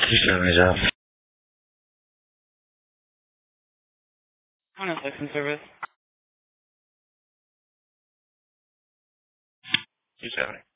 Just doing my job. Honest license service. 270.